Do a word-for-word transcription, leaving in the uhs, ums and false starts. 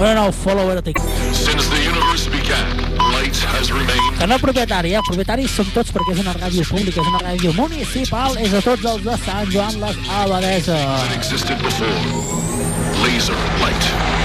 Una nou follower a TikTok. Since the universe began, light has remained. Que no propietari, eh? Propietaris som tots perquè és una ràdio pública, és una ràdio municipal, és de tots els de Sant Joan les Abadeses. That existed before. Laser light.